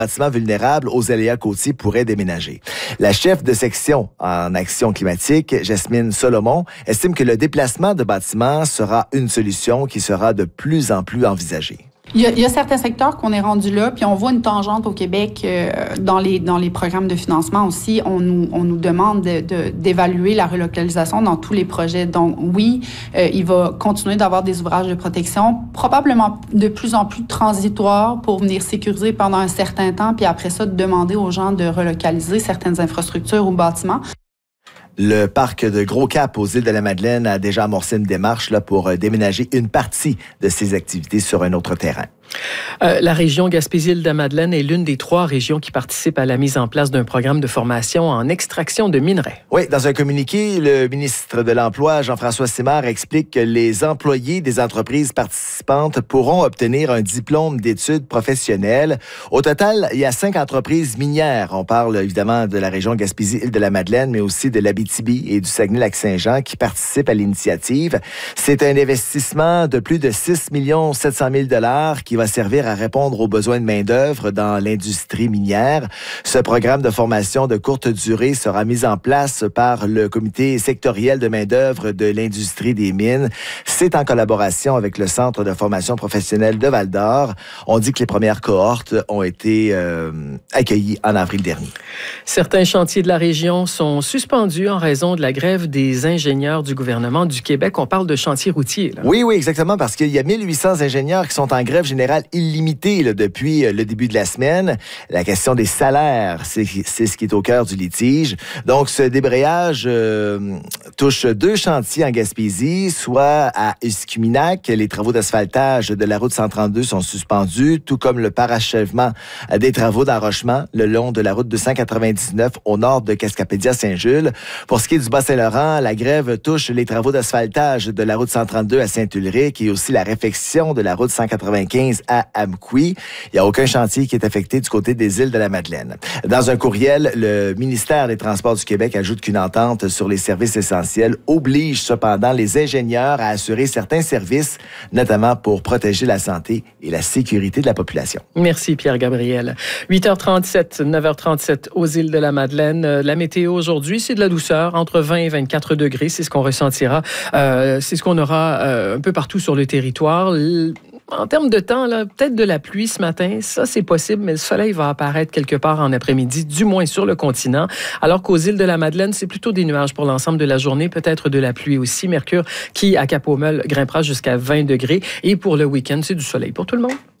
bâtiments vulnérables aux aléas côtiers pourraient déménager. La chef de section en action climatique, Jasmine Solomon, estime que le déplacement de bâtiments sera une solution qui sera de plus en plus envisagée. Il y a certains secteurs qu'on est rendu là, puis on voit une tangente au Québec dans les programmes de financement aussi. On nous demande d'évaluer la relocalisation dans tous les projets. Donc oui, il va continuer d'avoir des ouvrages de protection, probablement de plus en plus transitoires pour venir sécuriser pendant un certain temps, puis après ça, de demander aux gens de relocaliser certaines infrastructures ou bâtiments. Le parc de Gros-Cap aux îles de la Madeleine a déjà amorcé une démarche là, pour déménager une partie de ses activités sur un autre terrain. La région Gaspésie-Îles-de-la-Madeleine est l'une des 3 régions qui participent à la mise en place d'un programme de formation en extraction de minerais. Oui, dans un communiqué, le ministre de l'Emploi, Jean-François Simard, explique que les employés des entreprises participantes pourront obtenir un diplôme d'études professionnelles. Au total, il y a 5 entreprises minières. On parle évidemment de la région Gaspésie-Îles-de-la-Madeleine, mais aussi de l'Abitibi et du Saguenay-Lac-Saint-Jean qui participent à l'initiative. C'est un investissement de plus de 6 700 000 $ qui va servir à répondre aux besoins de main-d'œuvre dans l'industrie minière. Ce programme de formation de courte durée sera mis en place par le comité sectoriel de main-d'œuvre de l'industrie des mines. C'est en collaboration avec le Centre de formation professionnelle de Val-d'Or. On dit que les premières cohortes ont été accueillies en avril dernier. Certains chantiers de la région sont suspendus en raison de la grève des ingénieurs du gouvernement du Québec. On parle de chantiers routiers. Là. Oui, exactement, parce qu'il y a 1800 ingénieurs qui sont en grève générale illimitée là, depuis le début de la semaine. La question des salaires, c'est ce qui est au cœur du litige. Donc, ce débrayage touche 2 chantiers en Gaspésie, soit à Escuminac. Les travaux d'asphaltage de la route 132 sont suspendus, tout comme le parachèvement des travaux d'enrochement le long de la route 299 au nord de Cascapédia-Saint-Jules. Pour ce qui est du Bas-Saint-Laurent, la grève touche les travaux d'asphaltage de la route 132 à Saint-Ulrich et aussi la réfection de la route 195 à Amqui. Il n'y a aucun chantier qui est affecté du côté des îles de la Madeleine. Dans un courriel, le ministère des Transports du Québec ajoute qu'une entente sur les services essentiels oblige cependant les ingénieurs à assurer certains services, notamment pour protéger la santé et la sécurité de la population. Merci Pierre-Gabriel. 8h37, 9h37 aux îles de la Madeleine. La météo aujourd'hui, c'est de la douceur, entre 20 et 24 degrés. C'est ce qu'on ressentira. C'est ce qu'on aura un peu partout sur le territoire. En termes de temps, là, peut-être de la pluie ce matin, ça c'est possible, mais le soleil va apparaître quelque part en après-midi, du moins sur le continent, alors qu'aux îles de la Madeleine, c'est plutôt des nuages pour l'ensemble de la journée, peut-être de la pluie aussi. Mercure qui, à Cap-aux-Meules, grimpera jusqu'à 20 degrés. Et pour le week-end, c'est du soleil pour tout le monde.